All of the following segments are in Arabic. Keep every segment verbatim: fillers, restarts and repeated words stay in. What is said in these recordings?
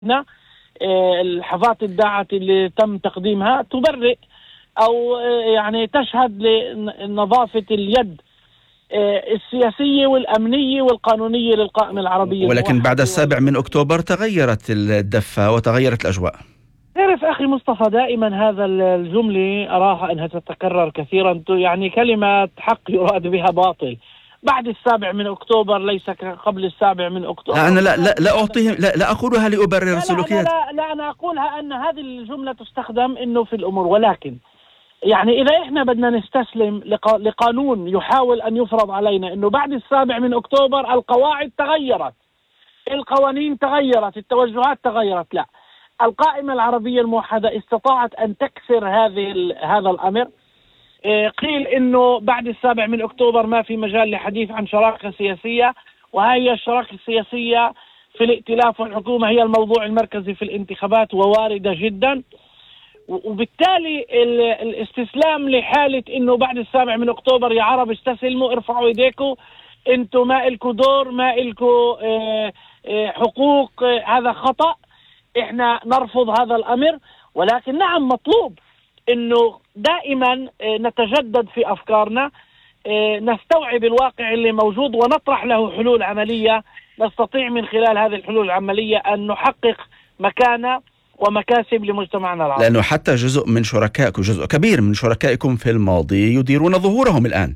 الحفاظ الداعة اللي تم تقديمها تبرئ أو يعني تشهد لنظافة اليد السياسية والأمنية والقانونية للقائمة العربية. ولكن بعد السابع من أكتوبر تغيرت الدفة وتغيرت الأجواء. تعرف أخي مصطفى، دائما هذا الجملة أراها أنها تتكرر كثيرا، يعني كلمة حق يراد بها باطل. بعد السابع من أكتوبر ليس قبل السابع من أكتوبر. لا أنا لا لا لا أعطيهم لا, لا أقولها لأبرر السلوكيات. لا, لا, لا أنا أقولها أن هذه الجملة تستخدم إنه في الأمور، ولكن يعني إذا إحنا بدنا نستسلم لقانون يحاول أن يفرض علينا إنه بعد السابع من أكتوبر القواعد تغيرت، القوانين تغيرت، التوجهات تغيرت، لا، القائمة العربية الموحدة استطاعت أن تكسر هذه هذا الأمر. قيل إنه بعد السابع من أكتوبر ما في مجال لحديث عن شراكة سياسية، وهي الشراكة السياسية في الائتلاف والحكومة هي الموضوع المركزي في الانتخابات وواردة جدا. وبالتالي الاستسلام لحالة إنه بعد السابع من أكتوبر يا عرب استسلموا ارفعوا ايديكم انتم ما إلكوا دور ما إلكوا حقوق، هذا خطأ. احنا نرفض هذا الأمر، ولكن نعم مطلوب انه دائما نتجدد في افكارنا، نستوعب الواقع اللي موجود ونطرح له حلول عملية نستطيع من خلال هذه الحلول العملية ان نحقق مكانة ومكاسب لمجتمعنا العربي. لانه حتى جزء من شركائكم، جزء كبير من شركائكم في الماضي يديرون ظهورهم الان.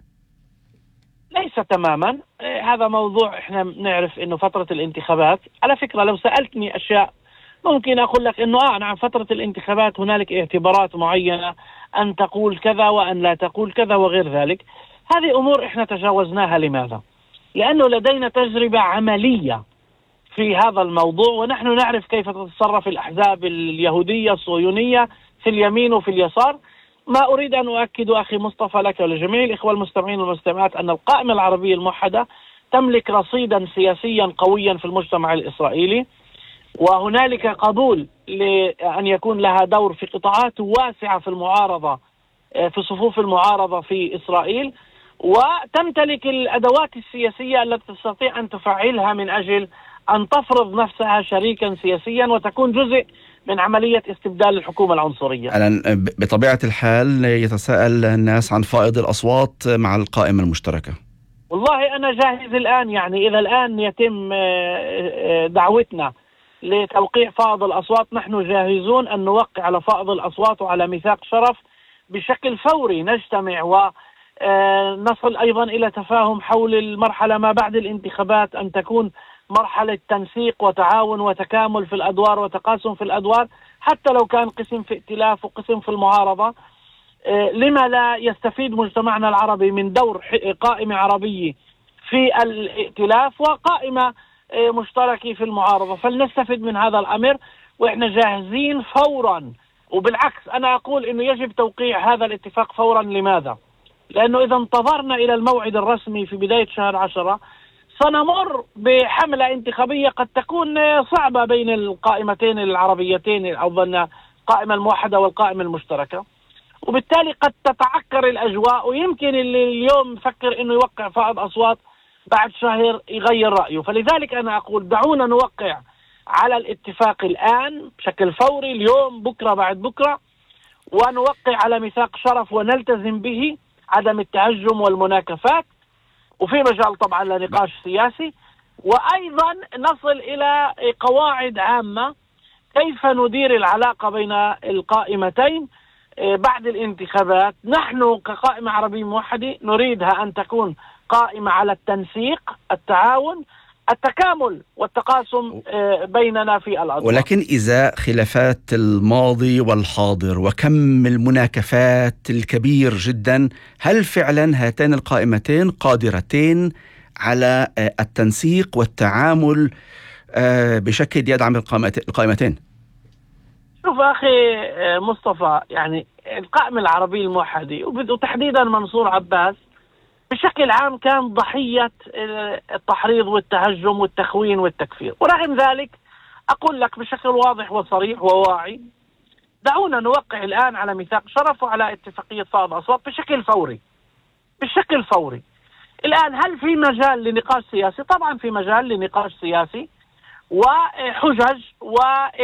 ليس تماما، هذا موضوع احنا نعرف انه فترة الانتخابات، على فكرة لو سألتني اشياء ممكن أقول لك إنه آه نعم فترة الانتخابات هنالك اعتبارات معينة أن تقول كذا وأن لا تقول كذا وغير ذلك. هذه أمور إحنا تجاوزناها. لماذا؟ لأنه لدينا تجربة عملية في هذا الموضوع، ونحن نعرف كيف تتصرف الأحزاب اليهودية الصهيونية في اليمين وفي اليسار. ما أريد أن أؤكد أخي مصطفى لك ولجميع الإخوة المستمعين والمستمعات أن القائمة العربية الموحدة تملك رصيدا سياسيا قويا في المجتمع الإسرائيلي، وهنالك قبول لأن يكون لها دور في قطاعات واسعة في المعارضة، في صفوف المعارضة في إسرائيل، وتمتلك الأدوات السياسية التي تستطيع أن تفعلها من أجل أن تفرض نفسها شريكا سياسيا وتكون جزء من عملية استبدال الحكومة العنصرية. الآن بطبيعة الحال يتساءل الناس عن فائض الأصوات مع القائمة المشتركة. والله أنا جاهز الآن، يعني إذا الآن يتم دعوتنا لتوقيع فائض الأصوات نحن جاهزون أن نوقع على فائض الأصوات وعلى ميثاق شرف بشكل فوري. نجتمع ونصل أيضا إلى تفاهم حول المرحلة ما بعد الانتخابات، أن تكون مرحلة تنسيق وتعاون وتكامل في الأدوار وتقاسم في الأدوار، حتى لو كان قسم في ائتلاف وقسم في المعارضة. لما لا يستفيد مجتمعنا العربي من دور قائمة عربية في الائتلاف وقائمة مشتركة في المعارضة؟ فلنستفيد من هذا الأمر وإحنا جاهزين فورا. وبالعكس أنا أقول إنه يجب توقيع هذا الاتفاق فورا. لماذا؟ لأنه إذا انتظرنا إلى الموعد الرسمي في بداية شهر عشرة سنمر بحملة انتخابية قد تكون صعبة بين القائمتين العربيتين، أو بين القائمة الموحدة والقائمة المشتركة، وبالتالي قد تتعكر الأجواء، ويمكن اللي اليوم يفكر إنه يوقع فائض أصوات بعد شهر يغير رأيه. فلذلك أنا أقول دعونا نوقع على الاتفاق الآن بشكل فوري، اليوم بكرة بعد بكرة، ونوقع على ميثاق شرف ونلتزم به، عدم التهجم والمناكفات، وفي مجال طبعا لنقاش سياسي، وأيضا نصل إلى قواعد عامة كيف ندير العلاقة بين القائمتين بعد الانتخابات. نحن كقائمة عربية موحدة نريدها أن تكون قائمة على التنسيق، التعاون، التكامل والتقاسم بيننا في الأدوار. ولكن إذا خلافات الماضي والحاضر وكم المناكفات الكبير جدا، هل فعلا هاتان القائمتين قادرتين على التنسيق والتعامل بشكل يدعم القائمتين؟ شوف أخي مصطفى، يعني القائمة العربية الموحدة وتحديدا منصور عباس بشكل عام كان ضحية التحريض والتهجم والتخوين والتكفير، ورغم ذلك أقول لك بشكل واضح وصريح وواعي دعونا نوقع الآن على ميثاق شرف وعلى اتفاقية فائض أصوات بشكل فوري بشكل فوري. الآن هل في مجال لنقاش سياسي؟ طبعا في مجال لنقاش سياسي، وحجج و